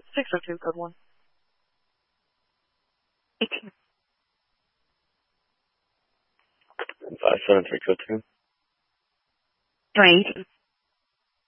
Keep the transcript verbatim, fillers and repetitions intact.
six oh two, code one. eighteen. five seven three code two. three eighty.